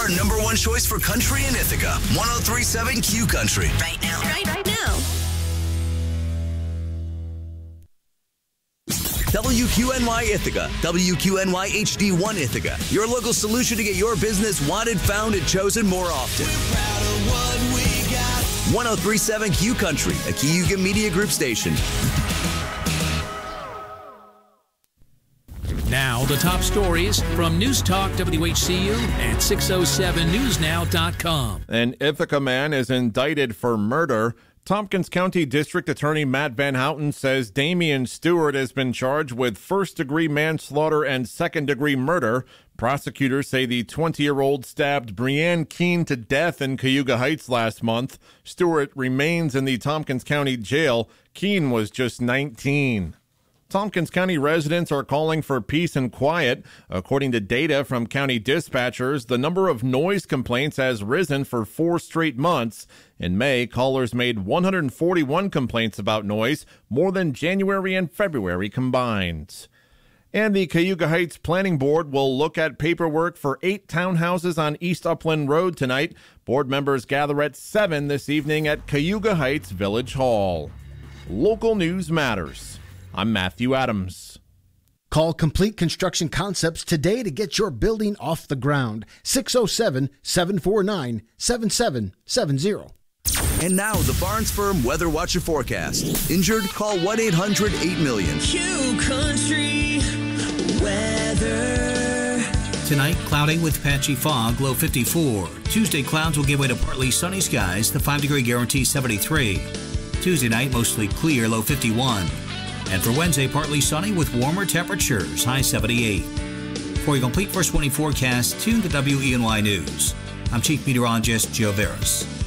your number one choice for country in Ithaca. 103.7 Q Country. Right now. Right now. WQNY Ithaca, WQNY HD1 Ithaca. Your local solution to get your business wanted, found, and chosen more often. 103.7 Q Country, a Cayuga Media Group station. Now, the top stories from News Talk WHCU and 607newsnow.com. An Ithaca man is indicted for murder. Tompkins County District Attorney Matt Van Houten says Damian Stewart has been charged with first-degree manslaughter and second-degree murder. Prosecutors say the 20-year-old stabbed Breanne Keene to death in Cayuga Heights last month. Stewart remains in the Tompkins County Jail. Keene was just 19. Tompkins County residents are calling for peace and quiet. According to data from county dispatchers, the number of noise complaints has risen for 4 straight months. In May, callers made 141 complaints about noise, more than January and February combined. And the Cayuga Heights Planning Board will look at paperwork for 8 townhouses on East Upland Road tonight. Board members gather at 7 this evening at Cayuga Heights Village Hall. Local news matters. I'm Matthew Adams. Call Complete Construction Concepts today to get your building off the ground. 607-749-7770. And now, the Barnes Firm Weather Watcher Forecast. Injured? Call 1-800-8-million. Q Country weather. Tonight, cloudy with patchy fog, low 54. Tuesday, clouds will give way to partly sunny skies, the 5-degree guarantee 73. Tuesday night, mostly clear, low 51. And for Wednesday, partly sunny with warmer temperatures, high 78. For your complete First 24 forecast, tune to WENY News. I'm Chief Meteorologist Joe Veras.